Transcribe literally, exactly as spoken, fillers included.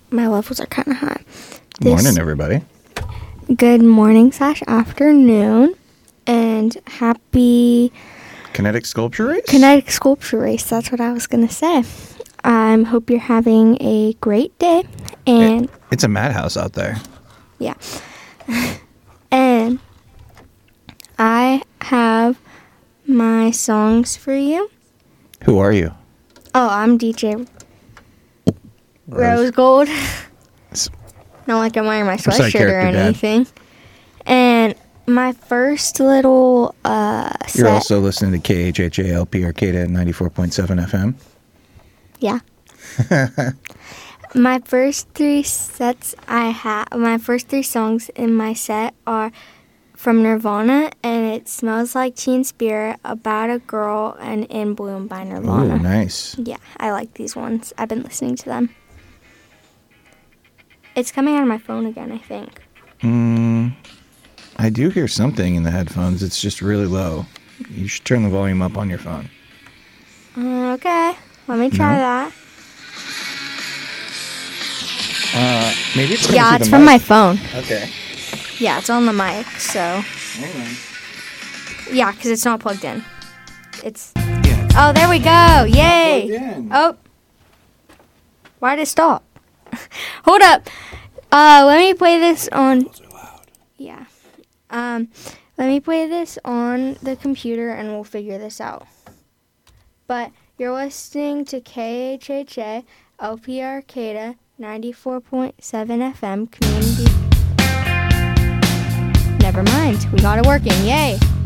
my levels are kind of high. This morning, everybody. Good morning slash afternoon, and happy Kinetic Sculpture Race? Kinetic Sculpture Race, that's what I was going to say. I um, hope you're having a great day, and... It, it's a madhouse out there. Yeah. And I have my songs for you. Who are you? Oh, I'm D J Rose, Rose Gold. Not like I'm wearing my sweatshirt or anything. Dad. And my first little uh, set... You're also listening to K H H A L P Arcata at ninety-four point seven F M? Yeah. My first three sets I have... My first three songs in my set are from Nirvana, and it Smells Like Teen Spirit, About a Girl, and In Bloom by Nirvana. Oh, nice. Yeah, I like these ones. I've been listening to them. It's coming out of my phone again, I think. Mm, I do hear something in the headphones. It's just really low. You should turn the volume up on your phone. Okay, let me try no. that. Uh, maybe it's yeah, it's the from mic. my phone. Okay. Yeah, it's on the mic, so. Hang on. Yeah, because it's not plugged in. It's. Yeah. Oh, there we go! Yay! In. Oh. Why did it stop? Hold up. Uh, let me play this on. Those are loud. Yeah. Um, let me play this on the computer, and we'll figure this out. But you're listening to K H H A L P Arcata ninety-four point seven F M community. Never mind. We got it working. Yay.